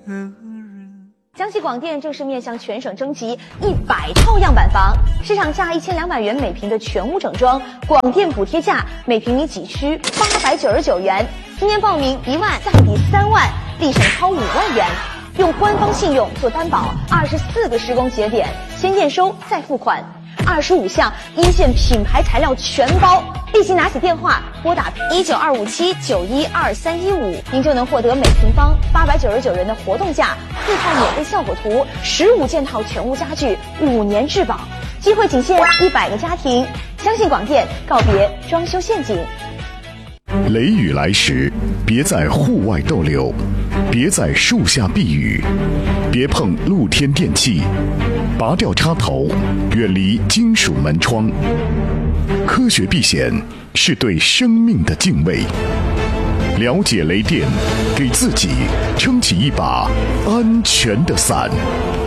江西广电正式面向全省征集100套样板房，市场价1200元每平的全屋整装，广电补贴价每平米几区899元。今年报名1万再抵3万，立省超5万元。用官方信用做担保，24个施工节点，先验收再付款，25项一线品牌材料全包。立即拿起电话拨打19257912315，您就能获得每平方899元的活动价，4套免费效果图，15件套全屋家具，5年质保。机会仅限100个家庭，相信广电，告别装修陷阱。 雷雨来时，别在户外逗留，别在树下避雨，别碰露天电器，拔掉插头，远离金属门窗。科学避险是对生命的敬畏。了解雷电，给自己撑起一把安全的伞。